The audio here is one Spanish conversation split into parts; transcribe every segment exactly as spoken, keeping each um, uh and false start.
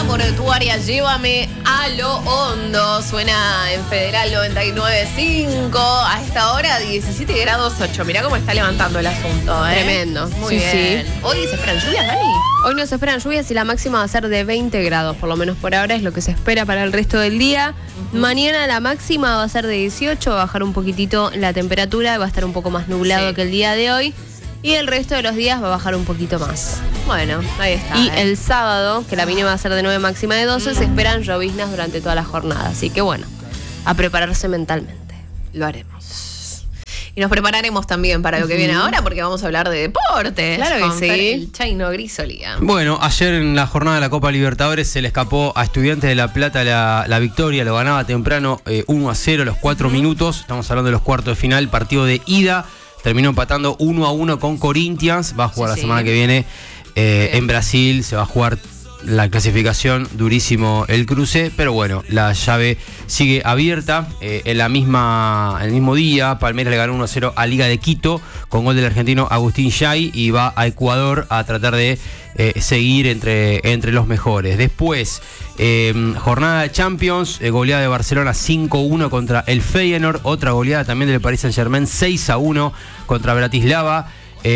Portuaria, llévame a lo hondo. Suena en Federal noventa y nueve punto cinco. A esta hora diecisiete grados ocho. Mirá cómo está levantando el asunto, ¿eh? Tremendo. Muy sí, bien. Sí. ¿Hoy se esperan lluvias, Dani? Hoy no se esperan lluvias y la máxima va a ser de veinte grados, por lo menos por ahora es lo que se espera para el resto del día. Uh-huh. Mañana la máxima va a ser de dieciocho, va a bajar un poquitito la temperatura, va a estar un poco más nublado sí. que el día de hoy. Y el resto de los días va a bajar un poquito más. Bueno, ahí está. Y ¿eh? el sábado, que la mínima va a ser de nueve, máxima de doce, mm. se esperan lloviznas durante toda la jornada. Así que bueno, a prepararse mentalmente. Lo haremos. Y nos prepararemos también para lo que viene ahora, porque vamos a hablar de deportes. Claro que sí. El Chaino Grisolía. Bueno, ayer en la jornada de la Copa Libertadores se le escapó a Estudiantes de La Plata la, la victoria. Lo ganaba temprano eh, uno a cero, los cuatro mm. minutos. Estamos hablando de los cuartos de final, partido de ida. Terminó empatando uno a uno con Corinthians. Va a jugar sí, la semana sí. que viene eh, en Brasil. Se va a jugar la clasificación. Durísimo el cruce. Pero bueno, la llave sigue abierta. Eh, en la misma, el mismo día, Palmeiras le ganó uno a cero a Liga de Quito con gol del argentino Agustín Yay. Y va a Ecuador a tratar de eh, seguir entre, entre los mejores. Después, eh, jornada de Champions. Eh, goleada de Barcelona cinco a uno contra el Feyenoord. Otra goleada también del Paris Saint-Germain seis a uno contra Bratislava.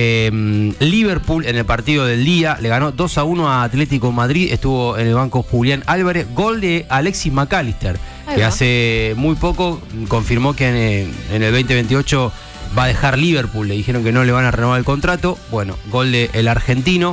Eh, Liverpool en el partido del día le ganó dos a uno a Atlético Madrid. Estuvo en el banco Julián Álvarez. Gol de Alexis McAllister, que hace muy poco confirmó que en, en el veinte veintiocho va a dejar Liverpool. Le dijeron que no le van a renovar el contrato. Bueno, gol del argentino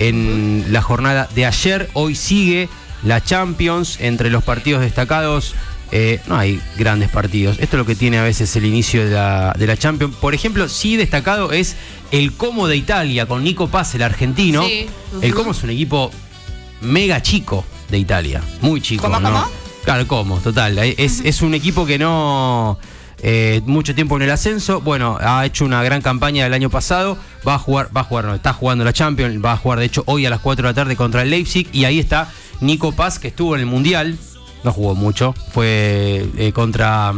en la jornada de ayer. Hoy sigue la Champions. Entre los partidos destacados Eh, no hay grandes partidos. Esto es lo que tiene a veces el inicio de la, de la Champions. Por ejemplo, sí destacado es el Como de Italia con Nico Paz, el argentino. Sí. Uh-huh. El Como es un equipo mega chico de Italia. Muy chico. ¿Cómo, ¿no? cómo? Claro, Como, total. Es, uh-huh. es un equipo que no... Eh, mucho tiempo en el ascenso. Bueno, ha hecho una gran campaña el año pasado. Va a jugar, va a jugar, no, está jugando la Champions. Va a jugar, de hecho, hoy a las cuatro de la tarde contra el Leipzig. Y ahí está Nico Paz, que estuvo en el Mundial. No jugó mucho, fue eh, contra...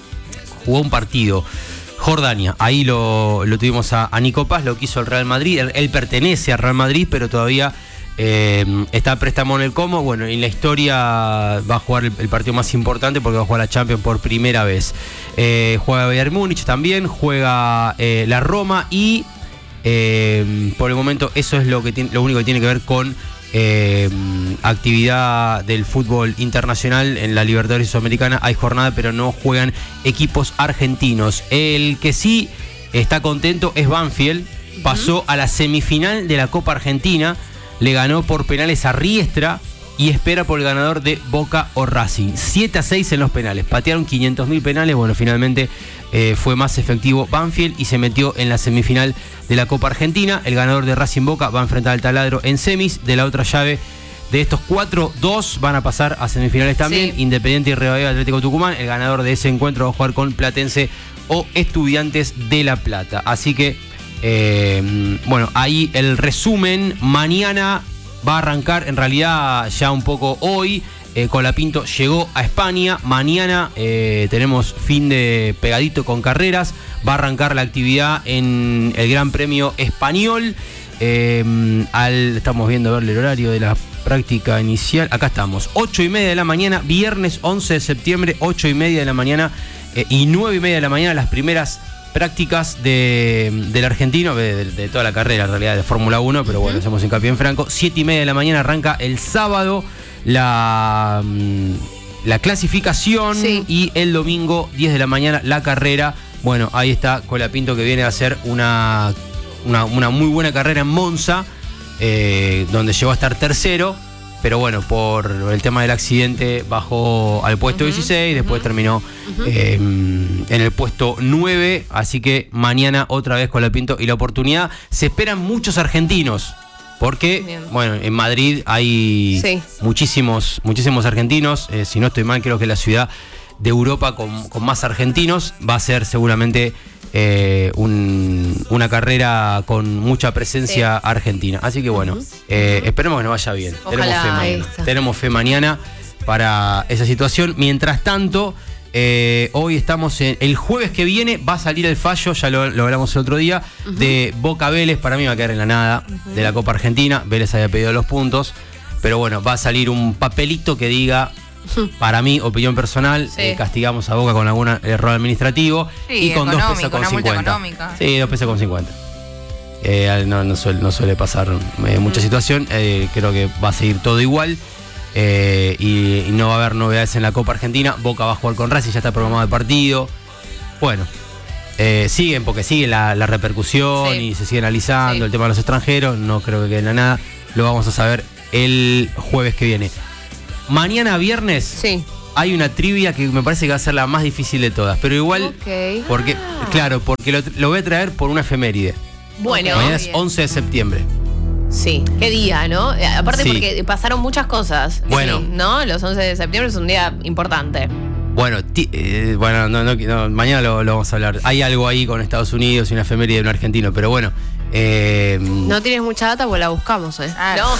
Jugó un partido, Jordania. Ahí lo, lo tuvimos a, a Nico Paz, lo quiso el Real Madrid. Él, él pertenece al Real Madrid, pero todavía eh, está a préstamo en el Como. Bueno, en la historia va a jugar el, el partido más importante porque va a jugar la Champions por primera vez. Eh, juega Bayern Múnich también, juega eh, la Roma y eh, por el momento eso es lo, que tiene, lo único que tiene que ver con... Eh, actividad del fútbol internacional. En la Libertadores Sudamericana hay jornada, pero no juegan equipos argentinos. El que sí está contento es Banfield. Pasó a la semifinal de la Copa Argentina, le ganó por penales a Riestra y espera por el ganador de Boca o Racing. siete a seis en los penales, patearon quinientos mil penales. Bueno, finalmente eh, fue más efectivo Banfield y se metió en la semifinal de la Copa Argentina. El ganador de Racing Boca va a enfrentar al Taladro en semis. De la otra llave, de estos cuatro, dos van a pasar a semifinales también. Sí. Independiente y Rivadavia Atlético Tucumán. El ganador de ese encuentro va a jugar con Platense o Estudiantes de La Plata. Así que, eh, bueno, ahí el resumen. Mañana va a arrancar, en realidad ya un poco hoy. Eh, Colapinto llegó a España. Mañana eh, tenemos fin de pegadito con carreras. Va a arrancar la actividad en el Gran Premio Español. Eh, al, estamos viendo a ver el horario de la práctica inicial. Acá estamos, ocho y media de la mañana, viernes once de septiembre, ocho y media de la mañana eh, y nueve y media de la mañana, las primeras prácticas de, del argentino, de, de, de toda la carrera en realidad de Fórmula uno, pero bueno, hacemos hincapié en Franco. Siete y media de la mañana arranca el sábado la, la clasificación. Sí. Y el domingo, diez de la mañana, la carrera. Bueno, ahí está Colapinto, que viene a hacer una, una, una muy buena carrera en Monza, eh, donde llegó a estar tercero. Pero bueno, por el tema del accidente bajó al puesto uh-huh, dieciséis, después uh-huh, terminó uh-huh. eh, en el puesto nueve, así que mañana otra vez Colapinto y la oportunidad. Se esperan muchos argentinos, porque, bien, bueno, en Madrid hay sí. muchísimos, muchísimos argentinos. Eh, si no estoy mal, creo que la ciudad de Europa con, con más argentinos va a ser seguramente eh, un, una carrera con mucha presencia sí. argentina. Así que bueno, uh-huh. eh, esperemos que nos vaya bien. Ojalá. Tenemos fe mañana. Tenemos fe mañana para esa situación. Mientras tanto, eh, hoy estamos en, el jueves que viene va a salir el fallo, ya lo, lo hablamos el otro día, uh-huh. de Boca Vélez. Para mí va a quedar en la nada uh-huh. de la Copa Argentina. Vélez había pedido los puntos. Pero bueno, va a salir un papelito que diga, para mí, opinión personal, Sí. eh, castigamos a Boca con algún error administrativo Sí, y con dos pesos económico, con una multa cincuenta. económica. Sí, dos pesos con cincuenta. Eh, no, no, suele, no suele pasar eh, mucha situación. Eh, creo que va a seguir todo igual. Eh, y, y no va a haber novedades en la Copa Argentina. Boca va a jugar con Racing, ya está programado el partido. Bueno, eh, siguen porque sigue la, la repercusión Sí. y se sigue analizando Sí. el tema de los extranjeros. No creo que quede nada. Lo vamos a saber el jueves que viene. Mañana viernes Sí. hay una trivia que me parece que va a ser la más difícil de todas. Pero igual, Ok. porque, claro, porque lo, lo voy a traer por una efeméride. Bueno, Mañana es bien. once de septiembre. sí, qué día, ¿no? Eh, Aparte Sí. porque pasaron muchas cosas. Bueno. Sí, ¿no? Los once de septiembre es un día importante. Bueno, ti- eh, bueno no, no, no, mañana lo, lo vamos a hablar. Hay algo ahí con Estados Unidos y una efeméride de un argentino, pero bueno. eh, No tienes mucha data, pues la buscamos, ¿eh? Ah, No.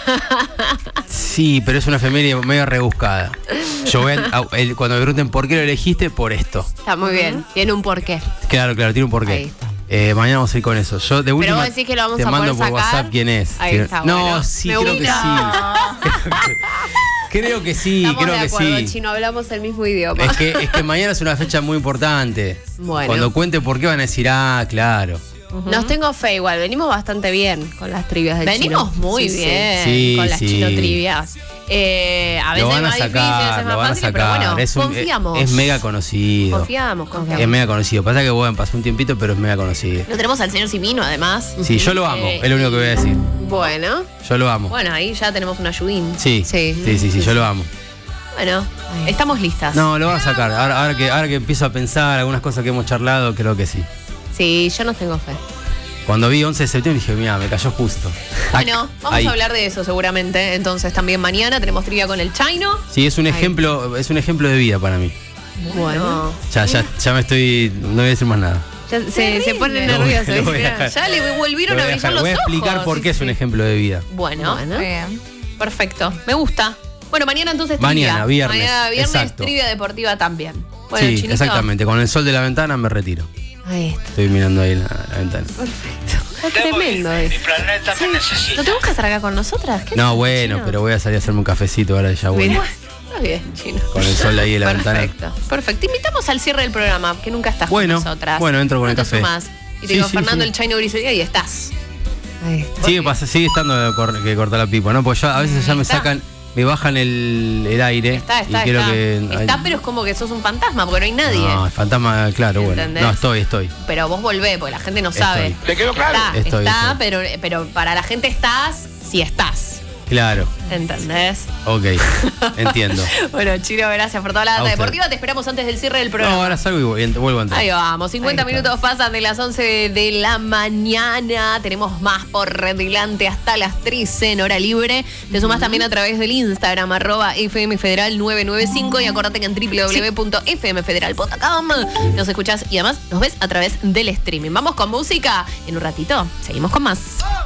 Sí, pero es una efeméride medio rebuscada. Yo voy a- a- el- cuando me pregunten por qué lo elegiste, por esto. Está muy bien. Tiene un porqué. Claro, claro, tiene un porqué. Ahí está. Eh, mañana vamos a ir con eso. Yo de última vos decís que lo vamos te a mando poder por sacar. WhatsApp quién es. Ahí Que- está, no, bueno. sí, Me creo que gusta. sí. Creo que sí, Estamos creo de que acuerdo, sí. Chino, hablamos el mismo idioma. Es que, es que mañana es una fecha muy importante. Bueno. Cuando cuente por qué van a decir, ah, claro. Nos tengo fe igual, venimos bastante bien con las trivias del Venimos Chino. muy Sí, sí. bien Sí, con las sí. chino trivias. Eh, a veces Lo van a es más difícil, a sacar, veces lo más van a fácil, pero sacar. bueno, es, un- confiamos. es, es mega conocido. Confiamos, confiamos. Es mega conocido. Pasa que bueno, pasó un tiempito, pero es mega conocido. Lo tenemos al señor Simino, además. Sí, yo lo amo, Eh, es lo único que voy a decir. Bueno, Yo lo amo. Bueno, ahí ya tenemos un ayudín. Sí, Sí. sí, sí, sí, yo lo amo. Bueno, estamos listas. No, lo van a sacar. Ahora, ahora que, ahora que empiezo a pensar algunas cosas que hemos charlado, creo que sí. sí, yo no tengo fe. Cuando vi once de septiembre dije, mira, me cayó justo. Bueno, vamos Ahí. a hablar de eso seguramente. Entonces también mañana tenemos trivia con el Chino. Sí, es un ejemplo, es un ejemplo de vida para mí. Bueno. Ya, ya, ya me estoy. No voy a decir más nada. Ya se, se pone Terrible. nervioso. Lo voy a ¿viste? dejar. Ya le volvieron Lo a voy a brillar dejar. los Voy a explicar ojos. por qué es un ejemplo de vida. Bueno, Bueno. Bien. perfecto. Me gusta. Bueno, mañana entonces trivia. Mañana, viernes, Mañana viernes, exacto. trivia deportiva también. Bueno, Sí, Chinito, exactamente. Con el sol de la ventana me retiro. Ahí está. Estoy mirando ahí la, la ventana. Está tremendo eso. Mi planeta me necesita. ¿No te buscas estar acá con nosotras? ¿Qué No, tal, bueno, Chino? pero voy a salir a hacerme un cafecito ahora y ya voy. Mira. Está bien, Chino. Con el sol ahí de la ventana. Perfecto, perfecto. Te invitamos al cierre del programa, que nunca estás Bueno, con nosotras. bueno, entro con No el te café. sumás. Y te Sí, digo, sí, Fernando sí. el Chino Grisería y estás. Ahí está. Sigue, pasa- sigue estando de cor- que cortar la pipa, ¿no? Pues ya a veces ya me Está. sacan, me bajan el, el aire. Está, está, y quiero está. que. Está, pero es como que sos un fantasma, porque no hay nadie. No, el fantasma, claro, bueno. ¿Entendés? No, estoy, estoy. Pero vos volvés, porque la gente no sabe. Estoy. ¿Te quedó claro? Está, Estoy, está, estoy. Pero, pero para la gente estás si estás. Claro, ¿Entendés? ok, entiendo. Bueno, Chino, gracias por toda la A data usted. deportiva. Te esperamos antes del cierre del No, programa. ahora salgo y voy- ent- vuelvo a entrar. Ahí vamos, cincuenta Ahí está. minutos pasan de las once de la mañana. Tenemos más por delante hasta las trece en hora libre. Te sumas también a través del Instagram, arroba F M Federal nueve nueve cinco y acordate que en w w w punto f m federal punto com nos escuchás y además nos ves a través del streaming. Vamos con música. En un ratito seguimos con más.